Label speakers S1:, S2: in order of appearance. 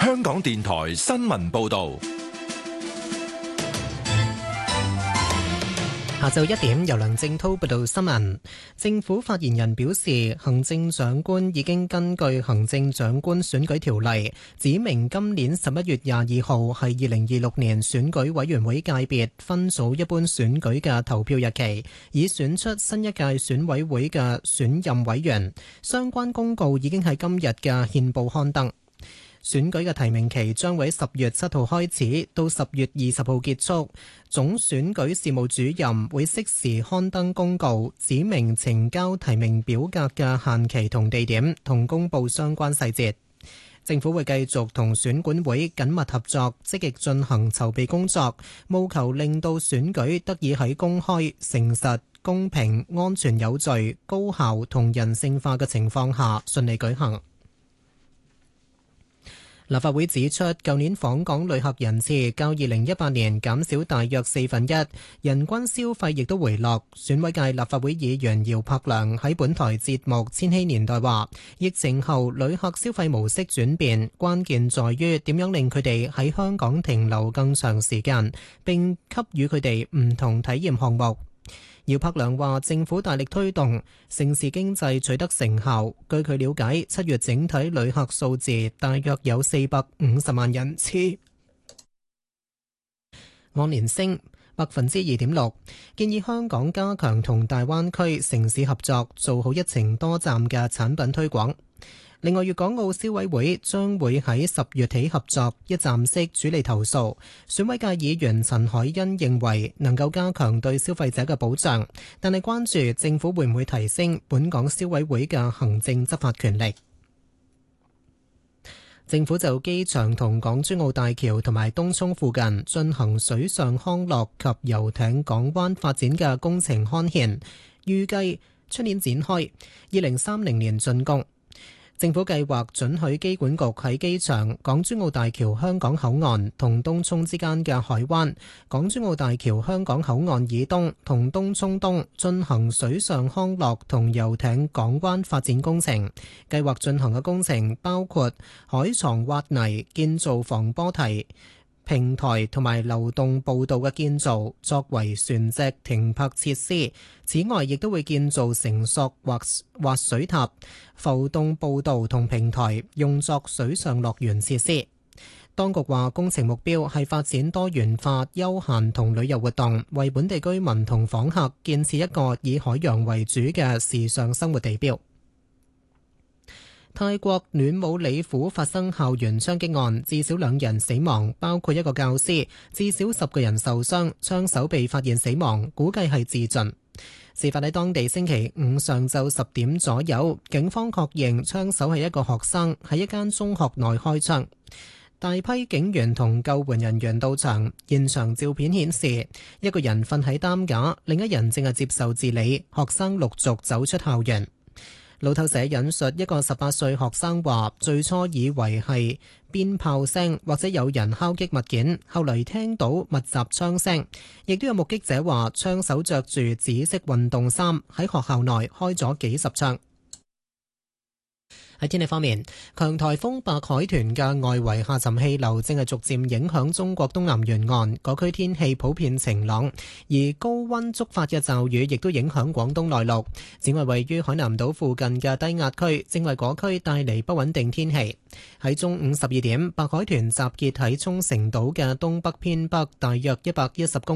S1: 香港電台新聞報道。
S2: 下晝1點，由梁正滔報道新聞。政府發言人表示，行政長官已經根據行政長官選舉條例，指明今年11月22號係2026年選舉委員會界別分組一般選舉嘅投票日期，以選出新一屆選委會嘅選任委員。相關公告已經喺今日嘅憲報刊登。選舉嘅提名期將會10月7號開始，到10月20號結束。總選舉事務主任會適時刊登公告，指明呈交提名表格嘅限期同地點，同公佈相關細節。政府會繼續同選管會緊密合作，積極進行籌備工作，務求令到選舉得以喺公開、誠實、公平、安全有序、高效同人性化嘅情況下順利舉行。立法會指出，舊年訪港旅客人次較2018年減少大約1/4，人均消費亦都回落。選委界立法會議員姚柏良喺本台節目《千禧年代》話，疫情後旅客消費模式轉變，關鍵在於點樣令佢哋喺香港停留更長時間，並給予佢哋唔同體驗項目。姚柏良話：政府大力推動城市經濟取得成效。據佢了解，7月整體旅客數字大約有450萬人次，按年升2.6%。建議香港加強同大灣區城市合作，做好一程多站嘅產品推廣。另外，粵港澳消委會將會喺10月起合作一站式處理投訴。選委界議員陳凱欣認為能夠加強對消費者嘅保障，但係關注政府會唔會提升本港消委會嘅行政執法權力。政府就機場同港珠澳大橋同埋東涌附近進行水上康樂及遊艇港灣發展嘅工程刊憲，預計出年展開，2030年竣工。政府計劃准許機管局喺機場、港珠澳大橋香港口岸同東涌之間嘅海灣、港珠澳大橋香港口岸以東同東涌東進行水上康樂同遊艇港灣發展工程。計劃進行嘅工程包括海床挖泥、建造防波堤、平台同埋流動步道嘅建造，作為船隻停泊設施。此外，亦都會建造繩索或滑水塔、浮動步道同平台，用作水上樂園設施。當局話，工程目標係發展多元化休閒同旅遊活動，為本地居民同訪客建設一個以海洋為主嘅時尚生活地標。泰國暖武里府發生校園槍擊案，至少2人死亡，包括一個教師，至少10個人受傷，槍手被發現死亡，估計係自盡。事發喺當地星期五上晝10點左右，警方確認槍手係一個學生，喺一間中學內開槍。大批警員同救援人員到場，現場照片顯示一個人瞓喺擔架，另一人正係接受治理，學生陸續走出校園。路透社引述一個18歲學生話，最初以為係鞭炮聲或者有人敲擊物件，後來聽到密集槍聲。亦都有目擊者話，槍手着住紫色運動衫，喺學校內開咗幾十槍。喺天氣方面，強颱風白海豚嘅外圍下沉氣流正係逐漸影響中國東南沿岸，嗰區天氣普遍晴朗，而高溫觸發嘅驟雨亦都影響廣東內陸。此外，位於海南島附近嘅低壓區正為嗰區帶嚟不穩定天氣。喺中午12點，白海豚集結喺沖繩島嘅東北偏北，大約110公里。